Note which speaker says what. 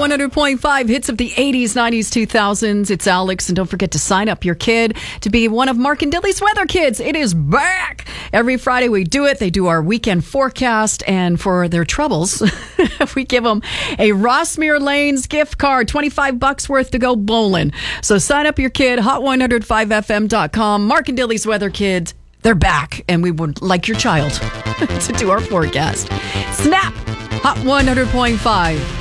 Speaker 1: 100.5 hits of the 80s, 90s, 2000s. It's Alex, and don't forget to sign up your kid to be one of Mark and Dilly's Weather Kids. It is back. Every Friday we do it. They do our weekend forecast, and for their troubles, we give them a Rossmere Lanes gift card, $25 worth to go bowling. So sign up your kid, hot1005fm.com. Mark and Dilly's Weather Kids. They're back, and we would like your child to do our forecast. Snap! Hot 100.5.